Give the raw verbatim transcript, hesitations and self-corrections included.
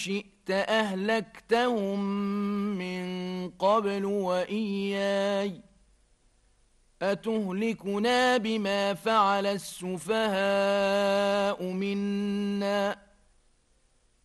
شئت أهلكتهم من قبل وإياي أتهلكنا بما فعل السفهاء منا